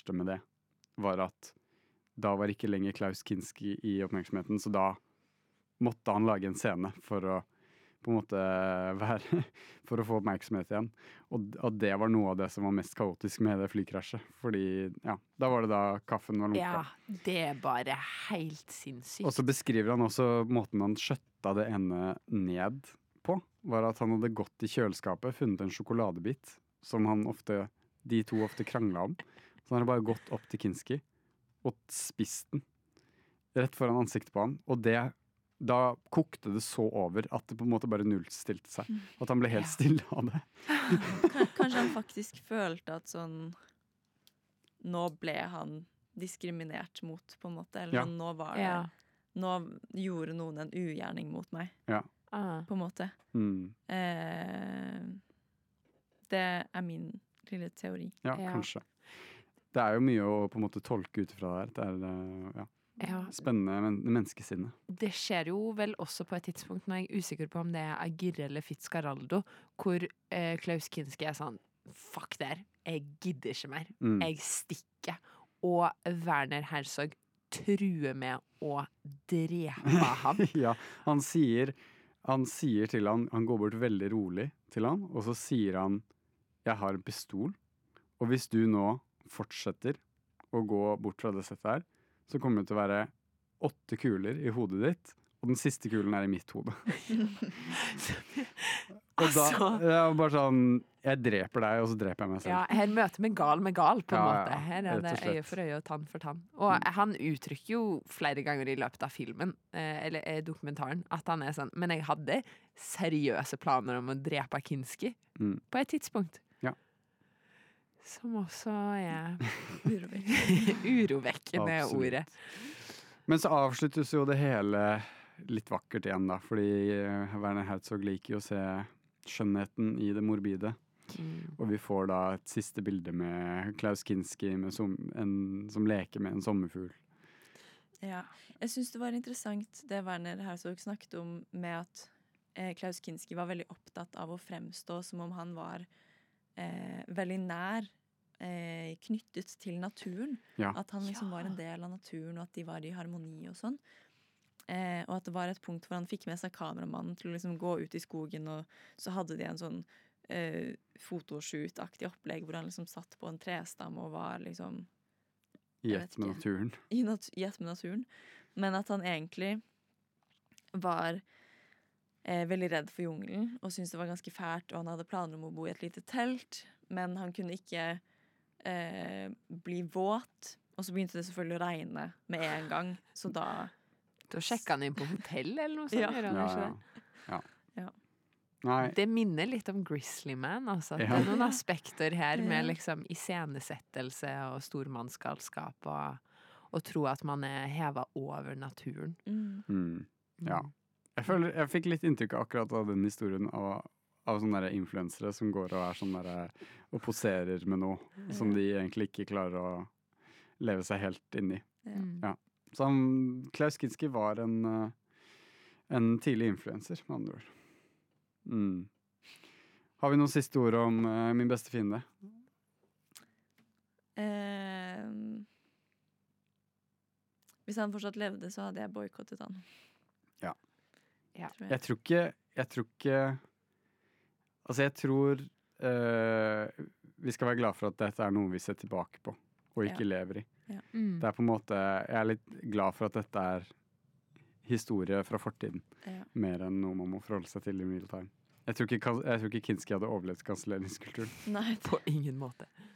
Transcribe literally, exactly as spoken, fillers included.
verste med det var at da var ikke lenger Klaus Kinski i oppmerksomheten, så da måtte han lage en scene for å på en måte være for å få oppmerksomhet igjen. Og, og det var noe av det som var mest kaotisk med det flykrasjet. Fordi, ja, da var det da kaffen var lunka. Ja, det er bare helt sinnssykt. Og så beskriver han også måten han skjøtta det ene ned på, var at han hadde gått i kjøleskapet, funnet en sjokoladebit, som han ofte, de to ofte krangla om. Så han hadde bare gått opp til Kinski og spist den rett foran ansiktet på han. Og det da kokte det så over at det på en måte bare nullstilte seg. At han ble helt stille av det. Kanskje han faktisk følte at sånn nå ble han diskriminert mot, på en måte. Eller Ja. nå var det Ja. Nå gjorde noen en ugjerning mot meg, Ja. Ah. på en måte. Mm. Eh, det er min lille teori. Ja, Ja. kanskje. Det er jo mye å på en måte tolke ut fra der. Det er eh, ja, Ja. spennende men menneskesinne. Det skjer jo vel også på et tidspunkt, når jeg er usikker på om det er Agirre eller Fitzcarraldo, hvor eh, Klaus Kinski er sånn, fuck der, jeg gidder ikke mer, Mm. jeg stikker. Og Werner Herzog truer med å drepe ham. Ja, han sier, han sier til han, han går bort veldig rolig til han, og så sier han, jeg har en pistol, og hvis du nå fortsetter å gå bort fra det settet her, så kommer det til å være åtte kuler i hodet ditt, og den siste kulen er i mitt hode. Og da, Altså. det er bare sånn, jeg dreper deg, og så dreper jeg meg selv. Ja, her møter vi gal med gal, på en Ja, måte. ja, Her er rett det og slett. øye for øye og tann for tann. Og han uttrykker jo flere ganger i løpet av filmen, eh, eller eh, dokumentaren, at han er sånn, men jeg hadde seriøse planer om å drepe Kinski Mm. på et tidspunkt. Ja. Som også er Urovekkende. urovekkende Absolutt. ordet. Men så avsluttes jo det hele litt vakkert igjen da, fordi eh, Werner Herzog liker jo å se skjønnheten i det morbide. Mm. Og vi får da et siste bilde med Klaus Kinski med som, en, som leker med en sommerfugl. Ja. Jeg syns det var interessant det Werner Herzog snakket om, med at eh, Klaus Kinski var veldig opptatt av å fremstå som om han var eh, veldig nær eh, knyttet til naturen. Ja. At han liksom Ja. var en del av naturen, og at de var i harmoni og sånn. Eh, og at det var et punkt hvor han fikk med seg kameramannen til å liksom gå ut i skogen, og så hadde de en sånn eh, fotoshoot-aktig opplegg hvor han liksom satt på en trestam og var liksom I Jeg vet ett med ikke. naturen. i nat i ett med naturen. Men at han egentlig var eh, veldig redd for jungelen og syntes det var ganske fælt, og han hadde planer om å bo i et lite telt, men han kunne ikke eh, bli våt. Og så begynte det selvfølgelig å regne med en gang, så da Da sjekka han inn på hotell eller noe sånt. Ja. gjør han Ja, ikke ja. det? ja. Ja. Nei, Det minner litt om Grizzly Man. Altså. Ja. Det er noen aspekter her Ja. med liksom iscenesettelse og stormannsgalskap og, og tro at man er heva over naturen. mm. mm, ja. Jeg, føler, jeg fikk litt inntrykk av akkurat av den historien av, av sånne der influensere som går og er sånn der, og poserer med noe som de egentlig ikke klarer å leve seg helt inn i. Ja. Mm. Ja. Så han, Klaus Kinski var en, eh, en tidlig influenser, med andre ord. Mm. Har vi noen siste ord om eh, min beste fiende? Eh, hvis han fortsatt levde, så hadde jeg boykottet han. Ja. Ja. Tror jeg. Jeg tror ikke Jeg tror ikke Altså, jeg tror eh, vi skal være glad for at dette er noe vi ser tilbake på, og ikke Ja. lever i. Mm. Det er på en måte Jeg er litt glad for at dette er historie fra fortiden, Ja. mer enn noe man må forholde seg til i real time. Jeg tror ikke, jeg tror ikke Kinski hadde overlevd kanselleringskulturen. Nei, På ingen måte.